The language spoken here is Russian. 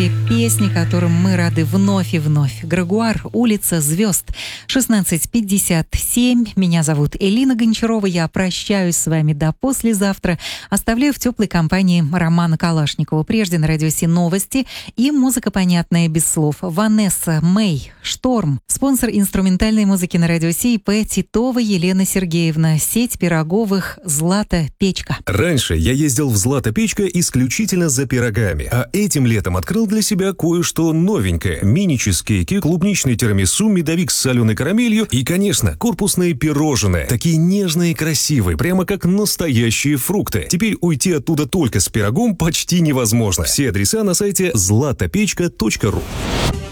Песни, которым мы рады вновь и вновь. Грегуар, улица звезд, 16:57. Меня зовут Элина Гончарова. Я прощаюсь с вами до послезавтра. Оставляю в теплой компании Романа Калашникова. Прежде на Радио Си новости и музыка, понятная без слов. Ванесса, Мэй, Шторм. Спонсор инструментальной музыки на Радио Си П. Титова Елена Сергеевна. Сеть пироговых «Злата Печка». Раньше я ездил в «Злата Печка» исключительно за пирогами, а этим летом открыл для себя кое-что новенькое. Мини-чизкейки, клубничный тирамису, медовик с соленой карамелью и, конечно, корпусные пирожные. Такие нежные и красивые, прямо как настоящие фрукты. Теперь уйти оттуда только с пирогом почти невозможно. Все адреса на сайте zlatopechka.ru.